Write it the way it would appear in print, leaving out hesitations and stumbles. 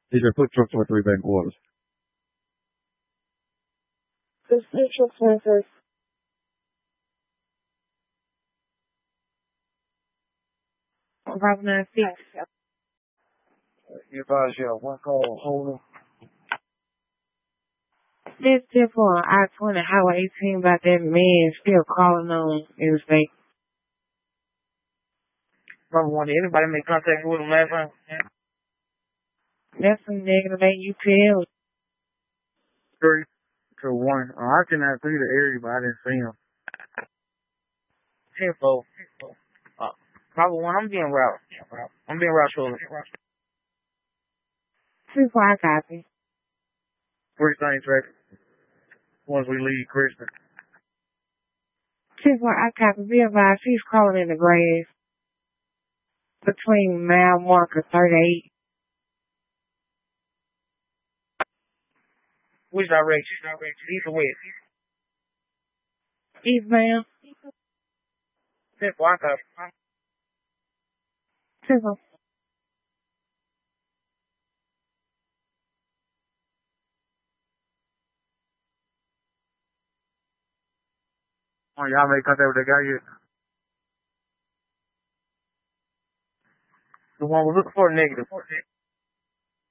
These are foot trucks with 3 bank quarters. The central sensors. About 96. You advise you one call holder. This tip on I-20 Highway 18 about that man still calling on interstate. Number 1, did anybody make contact with him last time? That's a negative 8 UPL. 3 to 1. I cannot see the area, but I didn't see him. 10-4. Number 1, I'm being route. I'm being route shortly. 2-4, I copy. 3 same traffic. Once we leave Christian. 2-4, I copy. Be advised, he's crawling in the grass. Between mile marker 38. Which direction? East or west? Eastbound. 10-4, I copy. 2-4. Oh, y'all made contact with that guy yet? The one we're looking for, negative.